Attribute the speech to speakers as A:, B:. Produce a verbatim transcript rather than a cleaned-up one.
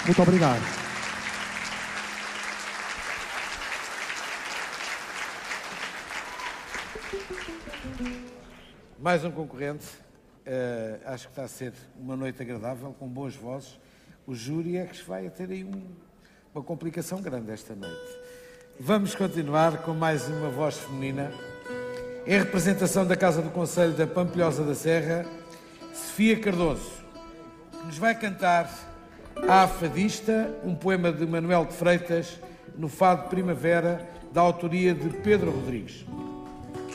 A: Muito obrigado.
B: Mais um concorrente. Uh, acho que está a ser uma noite agradável, com boas vozes. O júri é que vai ter aí um, uma complicação grande esta noite. Vamos continuar com mais uma voz feminina. Em representação da Casa do Conselho da Pampilhosa da Serra, Sofia Cardoso, que nos vai cantar A Fadista, um poema de Manuel de Freitas, no Fado Primavera, da autoria de Pedro Rodrigues.